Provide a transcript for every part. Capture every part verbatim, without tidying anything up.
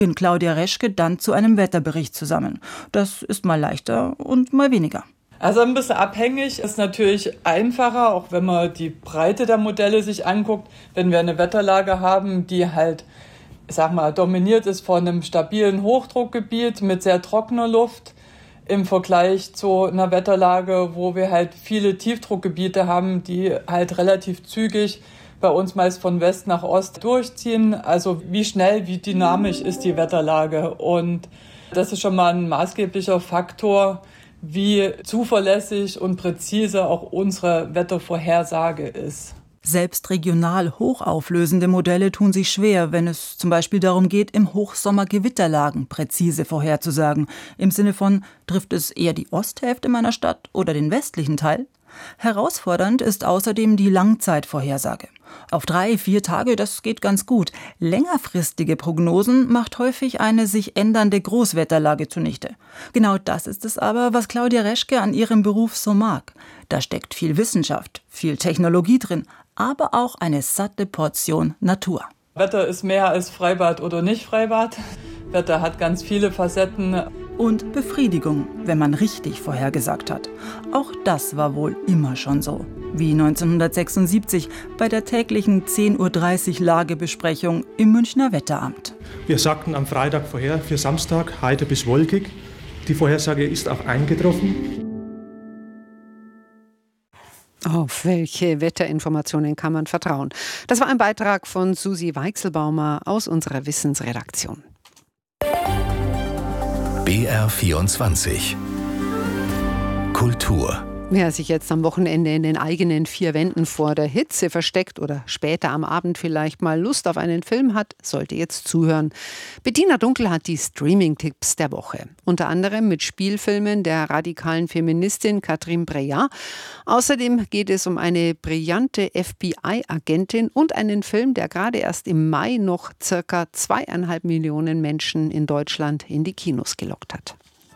in Claudia Reschke dann zu einem Wetterbericht zusammen. Das ist mal leichter und mal weniger. Also ein bisschen abhängig ist natürlich einfacher, auch wenn man die Breite der Modelle sich anguckt, wenn wir eine Wetterlage haben, die halt, ich sag mal, dominiert ist von einem stabilen Hochdruckgebiet mit sehr trockener Luft im Vergleich zu einer Wetterlage, wo wir halt viele Tiefdruckgebiete haben, die halt relativ zügig bei uns meist von West nach Ost durchziehen. Also wie schnell, wie dynamisch ist die Wetterlage? Und das ist schon mal ein maßgeblicher Faktor, wie zuverlässig und präzise auch unsere Wettervorhersage ist. Selbst regional hochauflösende Modelle tun sich schwer, wenn es zum Beispiel darum geht, im Hochsommer Gewitterlagen präzise vorherzusagen. Im Sinne von, trifft es eher die Osthälfte meiner Stadt oder den westlichen Teil? Herausfordernd ist außerdem die Langzeitvorhersage. Auf drei, vier Tage, das geht ganz gut. Längerfristige Prognosen macht häufig eine sich ändernde Großwetterlage zunichte. Genau das ist es aber, was Claudia Reschke an ihrem Beruf so mag. Da steckt viel Wissenschaft, viel Technologie drin, aber auch eine satte Portion Natur. Wetter ist mehr als Freibad oder nicht Freibad. Wetter hat ganz viele Facetten. Und Befriedigung, wenn man richtig vorhergesagt hat. Auch das war wohl immer schon so. Wie neunzehnhundertsechsundsiebzig bei der täglichen zehn Uhr dreißig Lagebesprechung im Münchner Wetteramt. Wir sagten am Freitag vorher für Samstag heiter bis wolkig. Die Vorhersage ist auch eingetroffen. Auf welche Wetterinformationen kann man vertrauen? Das war ein Beitrag von Susi Weichselbaumer aus unserer Wissensredaktion. B R vierundzwanzig Kultur. Wer sich jetzt am Wochenende in den eigenen vier Wänden vor der Hitze versteckt oder später am Abend vielleicht mal Lust auf einen Film hat, sollte jetzt zuhören. Bettina Dunkel hat die Streaming-Tipps der Woche. Unter anderem mit Spielfilmen der radikalen Feministin Catherine Breillat. Außerdem geht es um eine brillante F B I-Agentin und einen Film, der gerade erst im Mai noch circa zweieinhalb Millionen Menschen in Deutschland in die Kinos gelockt hat.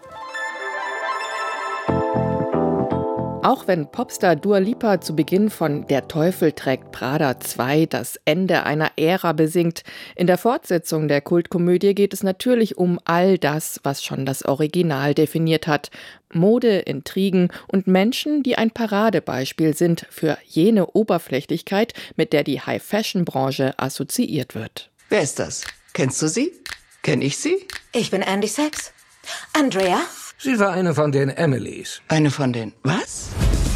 Auch wenn Popstar Dua Lipa zu Beginn von Der Teufel trägt Prada zwei das Ende einer Ära besingt, in der Fortsetzung der Kultkomödie geht es natürlich um all das, was schon das Original definiert hat. Mode, Intrigen und Menschen, die ein Paradebeispiel sind für jene Oberflächlichkeit, mit der die High-Fashion-Branche assoziiert wird. Wer ist das? Kennst du sie? Kenn ich sie? Ich bin Andy Sachs. Andrea? Sie war eine von den Emilys. Eine von den was?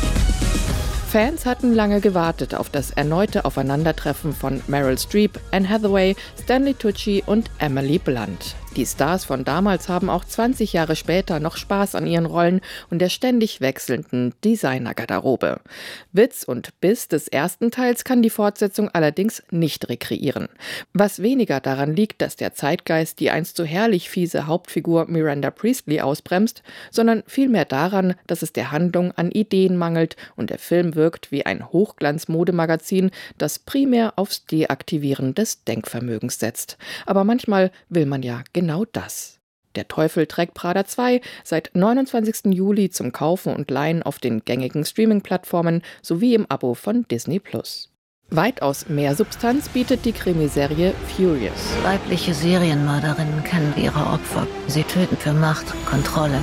Fans hatten lange gewartet auf das erneute Aufeinandertreffen von Meryl Streep, Anne Hathaway, Stanley Tucci und Emily Blunt. Die Stars von damals haben auch zwanzig Jahre später noch Spaß an ihren Rollen und der ständig wechselnden Designergarderobe. Witz und Biss des ersten Teils kann die Fortsetzung allerdings nicht rekreieren. Was weniger daran liegt, dass der Zeitgeist die einst so herrlich fiese Hauptfigur Miranda Priestly ausbremst, sondern vielmehr daran, dass es der Handlung an Ideen mangelt und der Film wirkt wie ein Hochglanz-Modemagazin, das primär aufs Deaktivieren des Denkvermögens setzt. Aber manchmal will man ja genau das. Der Teufel trägt Prada zwei, seit neunundzwanzigsten Juli zum Kaufen und Leihen auf den gängigen Streaming-Plattformen sowie im Abo von Disney Plus. Weitaus mehr Substanz bietet die Krimiserie Furious. Weibliche Serienmörderinnen kennen ihre Opfer. Sie töten für Macht, Kontrolle.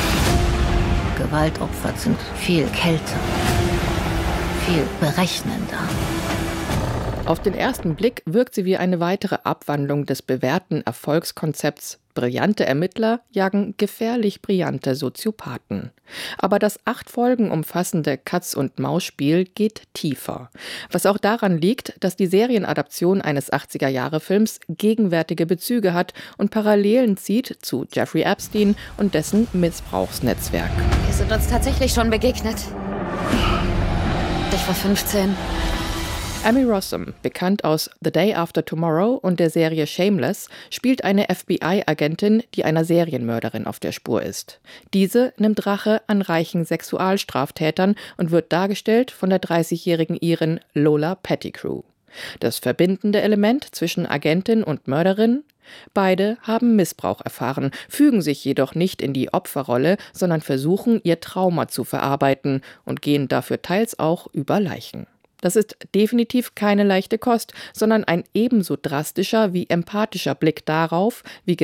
Gewaltopfer sind viel kälter, viel berechnender. Auf den ersten Blick wirkt sie wie eine weitere Abwandlung des bewährten Erfolgskonzepts. Brillante Ermittler jagen gefährlich brillante Soziopathen. Aber das acht Folgen umfassende Katz-und-Maus-Spiel geht tiefer. Was auch daran liegt, dass die Serienadaption eines achtziger-Jahre-Films gegenwärtige Bezüge hat und Parallelen zieht zu Jeffrey Epstein und dessen Missbrauchsnetzwerk. Wir sind uns tatsächlich schon begegnet. Ich war fünfzehn. Amy Rossum, bekannt aus The Day After Tomorrow und der Serie Shameless, spielt eine F B I-Agentin, die einer Serienmörderin auf der Spur ist. Diese nimmt Rache an reichen Sexualstraftätern und wird dargestellt von der dreißigjährigen Irin Lola Pettigrew. Das verbindende Element zwischen Agentin und Mörderin? Beide haben Missbrauch erfahren, fügen sich jedoch nicht in die Opferrolle, sondern versuchen, ihr Trauma zu verarbeiten und gehen dafür teils auch über Leichen. Das ist definitiv keine leichte Kost, sondern ein ebenso drastischer wie empathischer Blick darauf, wie